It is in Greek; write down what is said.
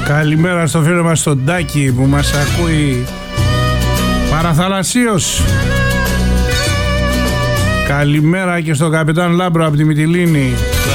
Καλημέρα στο φίλο μας τον Τάκη που μας ακούει παραθαλασσίως. Καλημέρα και στον καπιτάν Λάμπρο από τη Μυτιλήνη.